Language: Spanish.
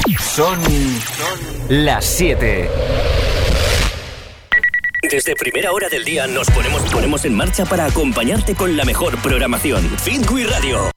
Son las 7. Desde primera hora del día nos ponemos en marcha para acompañarte con la mejor programación. Fitwi Radio.